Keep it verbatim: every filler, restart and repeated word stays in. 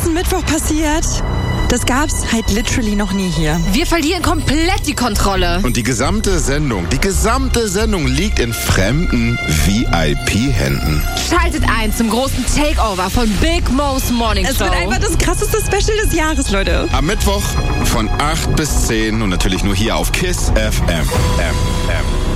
letzten Mittwoch passiert, das gab's halt literally noch nie hier. Wir verlieren komplett die Kontrolle. Und die gesamte Sendung, die gesamte Sendung liegt in fremden V I P-Händen. Schaltet ein zum großen Takeover von Big Mo's Morning Show. Es wird einfach das krasseste Special des Jahres, Leute. Am Mittwoch von acht bis zehn und natürlich nur hier auf KISS F M. M, M.